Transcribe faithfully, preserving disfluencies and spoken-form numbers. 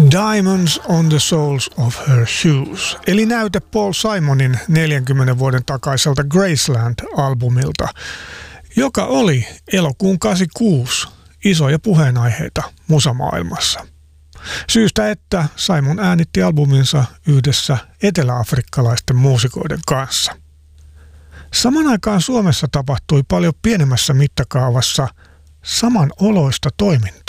Diamonds on the soles of her shoes, eli näyte Paul Simonin neljänkymmenen vuoden takaiselta Graceland-albumilta, joka oli elokuun kahdeksankymmentäkuusi isoja puheenaiheita musamaailmassa. Syystä, että Simon äänitti albuminsa yhdessä eteläafrikkalaisten muusikoiden kanssa. Saman aikaan Suomessa tapahtui paljon pienemmässä mittakaavassa samanoloista toimintaa.